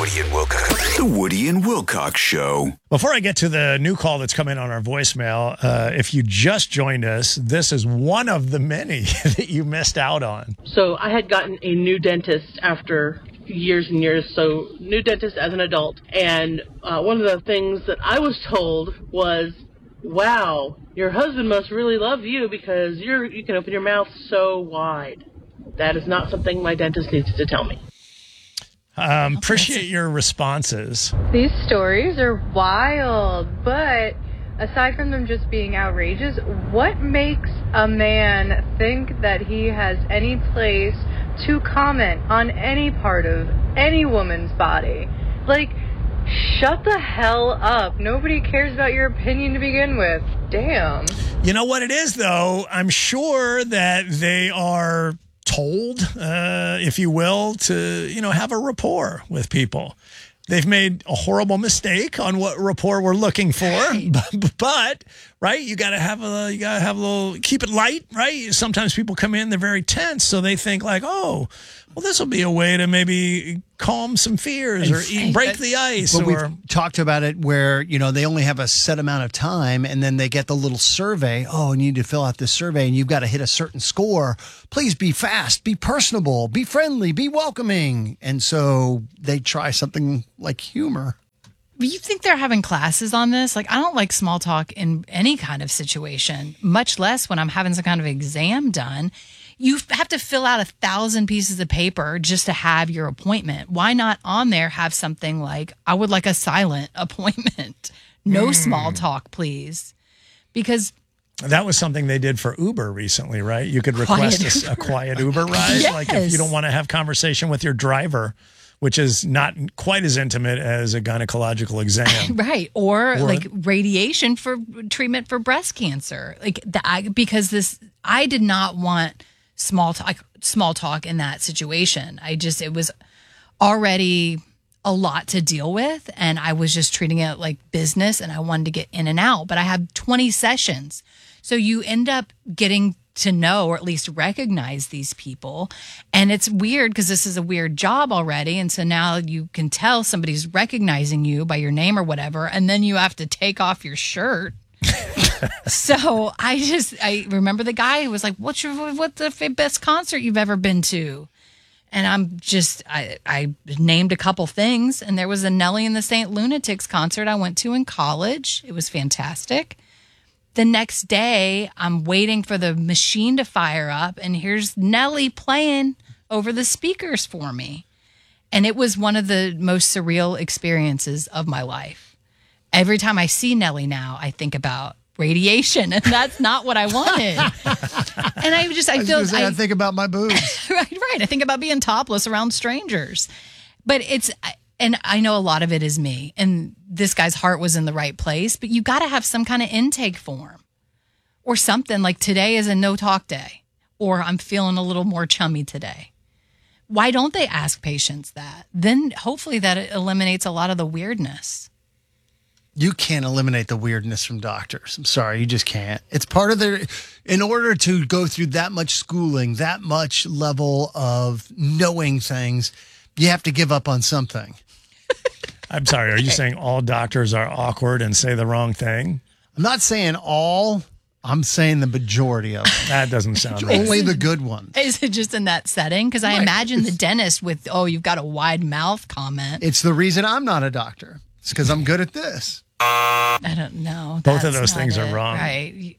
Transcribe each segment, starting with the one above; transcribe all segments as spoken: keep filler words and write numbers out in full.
Woody and Wilcox. The Woody and Wilcox Show. Before I get to the new call that's come in on our voicemail, uh, if you just joined us, this is one of the many that you missed out on. So I had gotten a new dentist after years and years, so new dentist as an adult. And uh, one of the things that I was told was, wow, your husband must really love you because you're you can open your mouth so wide. That is not something my dentist needs to tell me. Um, appreciate your responses. These stories are wild, but aside from them just being outrageous, what makes a man think that he has any place to comment on any part of any woman's body? Like, shut the hell up. Nobody cares about your opinion to begin with. Damn. You know what it is, though? I'm sure that they are told, uh, if you will, to, you know, have a rapport with people. They've made a horrible mistake on what rapport we're looking for, right. but, but right, you got to have a, you got to have a little, keep it light, right? Sometimes people come in, they're very tense, so they think like, oh, well, this will be a way to maybe calm some fears or eat, break the ice. But or we've talked about it where, you know, they only have a set amount of time and then they get the little survey. Oh, you need to fill out this survey and you've got to hit a certain score. Please be fast, be personable, be friendly, be welcoming. And so they try something like humor. You think they're having classes on this? Like, I don't like small talk in any kind of situation, much less when I'm having some kind of exam done. You have to fill out a thousand pieces of paper just to have your appointment. Why not on there have something like, I would like a silent appointment. No mm. small talk, please. Because that was something they did for Uber recently, right? You could request a, a quiet Uber ride. Yes. Like if you don't want to have conversation with your driver, which is not quite as intimate as a gynecological exam. Right. Or, or like radiation for treatment for breast cancer. Like the, I, because this, I did not want small talk, small talk in that situation. I just, it was already a lot to deal with. And I was just treating it like business and I wanted to get in and out, but I had twenty sessions. So you end up getting to know or at least recognize these people. And it's weird because this is a weird job already. And so now you can tell somebody's recognizing you by your name or whatever. And then you have to take off your shirt. So I just, I remember the guy who was like, what's your, what's the best concert you've ever been to? And I'm just, I, I named a couple things. And there was a Nelly and the Saint Lunatics concert I went to in college. It was fantastic. The next day, I'm waiting for the machine to fire up, and here's Nelly playing over the speakers for me. And it was one of the most surreal experiences of my life. Every time I see Nelly now, I think about radiation, and that's not what I wanted. And I just, I, I feel, say, I, I think about my boobs. right, right. I think about being topless around strangers. But it's, and I know a lot of it is me, and this guy's heart was in the right place, but you got to have some kind of intake form or something like today is a no talk day, or I'm feeling a little more chummy today. Why don't they ask patients that? Then hopefully that eliminates a lot of the weirdness. You can't eliminate the weirdness from doctors. I'm sorry, you just can't. It's part of their, in order to go through that much schooling, that much level of knowing things, you have to give up on something. I'm sorry, are you saying all doctors are awkward and say the wrong thing? I'm not saying all. I'm saying the majority of them. That doesn't sound right. Only the good ones. Is it just in that setting? Because I Right. imagine the dentist with, oh, you've got a wide mouth comment. It's the reason I'm not a doctor. It's because I'm good at this. I don't know. Both of That's those not things it, are wrong. Right.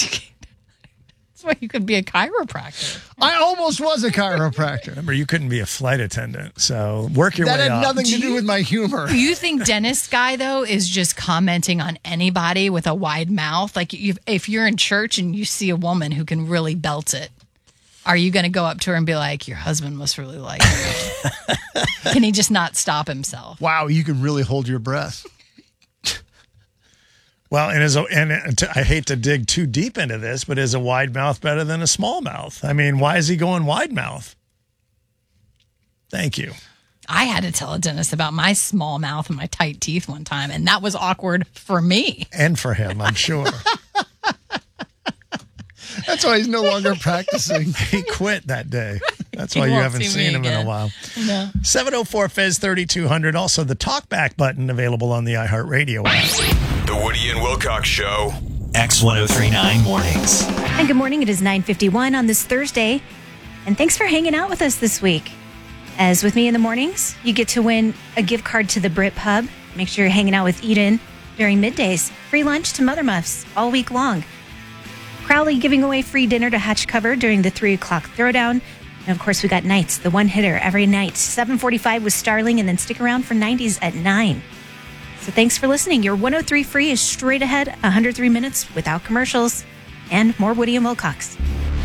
That's why you could be a chiropractor. I almost was a chiropractor. Remember, you couldn't be a flight attendant, so work your That way had up. nothing to Do do you- with my humor. Do you think dentist guy, though, is just commenting on anybody with a wide mouth? Like you, if you're in church and you see a woman who can really belt it, are you going to go up to her and be like, your husband must really like you? Can he just not stop himself? Wow, you can really hold your breath. Well, and is a, and I hate to dig too deep into this, but is a wide mouth better than a small mouth? I mean, why is he going wide mouth? Thank you. I had to tell a dentist about my small mouth and my tight teeth one time, and that was awkward for me. And for him, I'm sure. That's why he's no longer practicing. He quit that day. That's why You you won't haven't see seen me him in a again. while. No. seven oh four Fez thirty-two hundred. Also, the talkback button available on the iHeartRadio app. The Woody and Wilcox Show. X ten thirty-nine Mornings. And good morning. It is nine fifty-one on this Thursday. And thanks for hanging out with us this week. As with me in the mornings, you get to win a gift card to the Brit Pub. Make sure you're hanging out with Eden during middays. Free lunch to Mother Muffs all week long. Crowley giving away free dinner to Hutch Cover during the three o'clock throwdown. And of course, we got nights, the one hitter every night. seven forty-five with Starling, and then stick around for nineties at nine. So thanks for listening. Your one oh three free is straight ahead, one hundred three minutes without commercials, and more Woody and Wilcox.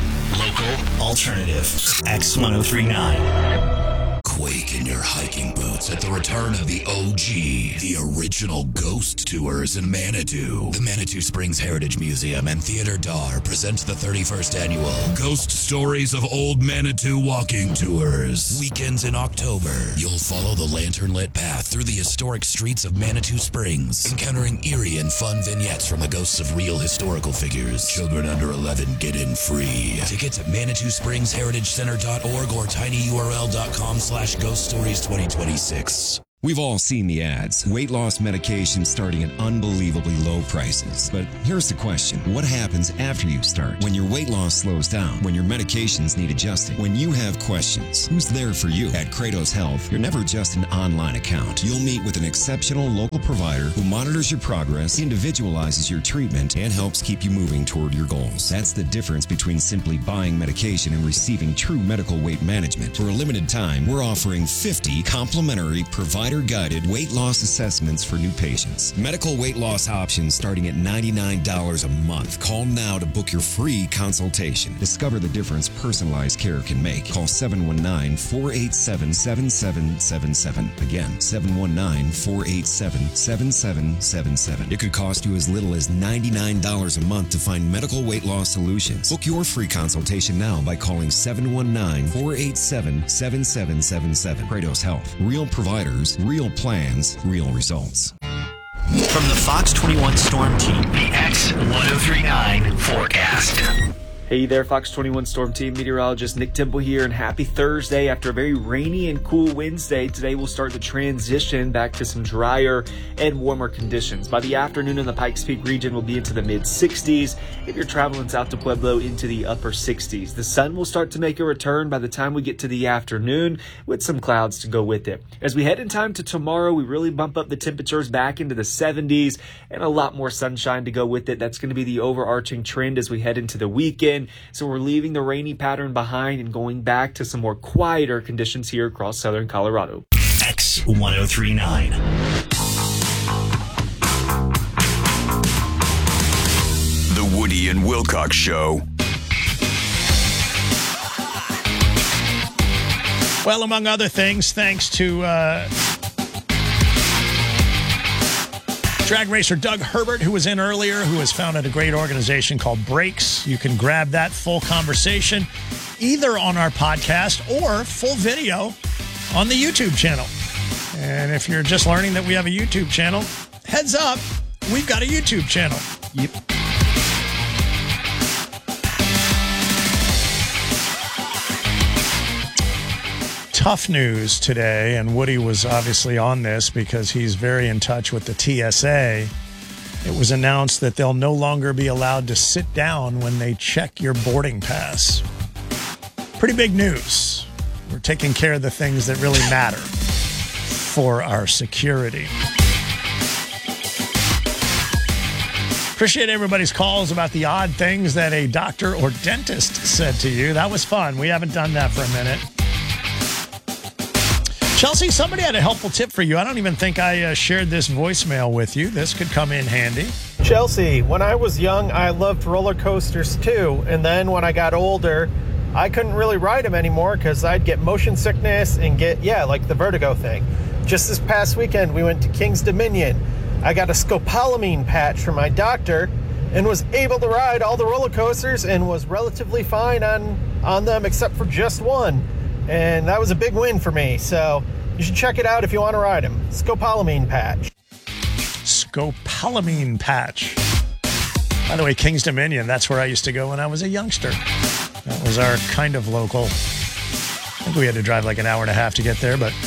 Local alternative. X ten thirty-nine. Quake in your hiking boots at the return of the O G, the original ghost tours in Manitou. The Manitou Springs Heritage Museum and Theater Dar present the thirty-first annual Ghost Stories of Old Manitou Walking Tours. Weekends in October, you'll follow the lantern-lit path through the historic streets of Manitou Springs, encountering eerie and fun vignettes from the ghosts of real historical figures. Children under eleven get in free. Tickets at manitou springs heritage center dot org or tinyurl dot com slash ghost stories twenty twenty-six. We've all seen the ads. Weight loss medication starting at unbelievably low prices. But here's the question. What happens after you start? When your weight loss slows down? When your medications need adjusting? When you have questions? Who's there for you? At Kratos Health, you're never just an online account. You'll meet with an exceptional local provider who monitors your progress, individualizes your treatment, and helps keep you moving toward your goals. That's the difference between simply buying medication and receiving true medical weight management. For a limited time, we're offering fifty complimentary provider guided weight loss assessments for new patients. Medical weight loss options starting at ninety-nine dollars a month. Call now to book your free consultation. Discover the difference personalized care can make. Call seven one nine, four eight seven, seven seven seven seven. Again, seven one nine, four eight seven, seven seven seven seven. It could cost you as little as ninety-nine dollars a month to find medical weight loss solutions. Book your free consultation now by calling seven one nine, four eight seven, seven seven seven seven. Kratos Health. Real providers, real plans, real results. From the Fox twenty-one Storm Team, the X ten thirty-nine forecast. Hey there, Fox twenty-one Storm Team meteorologist Nick Temple here, and happy Thursday. After a very rainy and cool Wednesday, today we'll start to transition back to some drier and warmer conditions. By the afternoon in the Pikes Peak region, we'll be into the mid sixties. If you're traveling south to Pueblo, into the upper sixties. The sun will start to make a return by the time we get to the afternoon, with some clouds to go with it. As we head in time to tomorrow, we really bump up the temperatures back into the seventies and a lot more sunshine to go with it. That's going to be the overarching trend as we head into the weekend. So we're leaving the rainy pattern behind and going back to some more quieter conditions here across southern Colorado. X ten thirty-nine. The Woody and Wilcox Show. Well, among other things, thanks to uh, drag racer Doug Herbert, who was in earlier, who has founded a great organization called Brakes. You can grab that full conversation either on our podcast or full video on the YouTube channel. And if you're just learning that we have a YouTube channel, heads up, we've got a YouTube channel. Yep. Tough news today, and Woody was obviously on this because he's very in touch with the T S A. It was announced that they'll no longer be allowed to sit down when they check your boarding pass. Pretty big news. We're taking care of the things that really matter for our security. Appreciate everybody's calls about the odd things that a doctor or dentist said to you. That was fun. We haven't done that for a minute. Chelsea, somebody had a helpful tip for you. I don't even think I uh, shared this voicemail with you. This could come in handy. Chelsea, when I was young, I loved roller coasters too. And then when I got older, I couldn't really ride them anymore because I'd get motion sickness and get, yeah, like the vertigo thing. Just this past weekend, we went to King's Dominion. I got a scopolamine patch from my doctor and was able to ride all the roller coasters and was relatively fine on, on them except for just one. And that was a big win for me. So you should check it out if you want to ride them. Scopolamine patch. Scopolamine patch. By the way, King's Dominion, that's where I used to go when I was a youngster. That was our kind of local I think we had to drive like an hour and a half to get there, but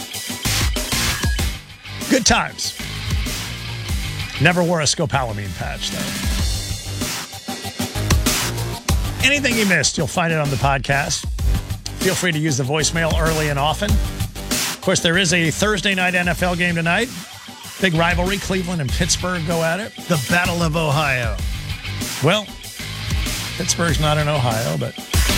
good times. Never wore a scopolamine patch, though. Anything you missed, you'll find it on the podcast. Feel free to use the voicemail early and often. Of course, there is a Thursday night N F L game tonight. Big rivalry. Cleveland and Pittsburgh go at it. The Battle of Ohio. Well, Pittsburgh's not in Ohio, but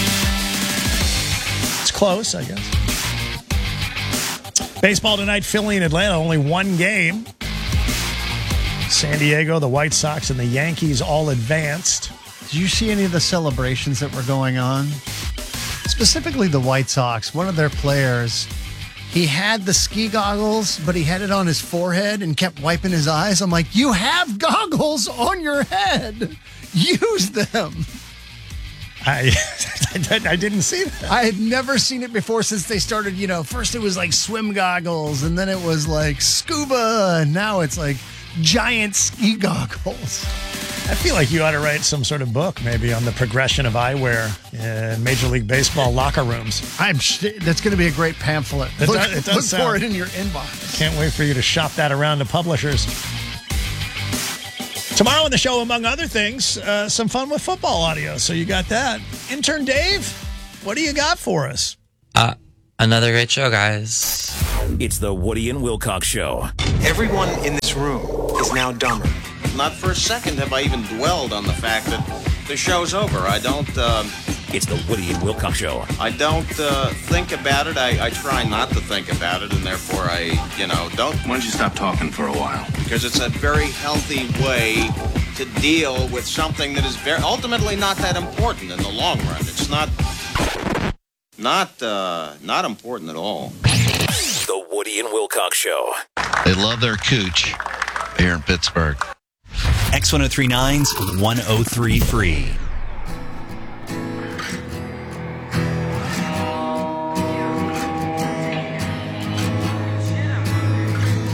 it's close, I guess. Baseball tonight, Philly and Atlanta, only one game. San Diego, the White Sox, and the Yankees all advanced. Did you see any of the celebrations that were going on? Specifically the White Sox, one of their players, he had the ski goggles, but he had it on his forehead and kept wiping his eyes. I'm like, you have goggles on your head. Use them. I, I didn't see that. I had never seen it before since they started, you know, first it was like swim goggles, and then it was like scuba, and now it's like giant ski goggles. I feel like you ought to write some sort of book, maybe, on the progression of eyewear in Major League Baseball locker rooms. I'm sh- that's going to be a great pamphlet. It look does, it does look sound, for it in your inbox. Can't wait for you to shop that around to publishers. Tomorrow on the show, among other things, uh, some fun with football audio. So you got that. Intern Dave, what do you got for us? Uh, another great show, guys. It's the Woody and Wilcox Show. Everyone in this room is now dumber. Not for a second have I even dwelled on the fact that the show's over. I don't, uh... It's the Woody and Wilcox Show. I don't uh, think about it. I, I try not to think about it, and therefore I, you know, don't... Why don't you stop talking for a while? Because it's a very healthy way to deal with something that is very ultimately not that important in the long run. It's not... Not, uh, not important at all. The Woody and Wilcox Show. They love their cooch here in Pittsburgh. X ten thirty-nine's one oh three three.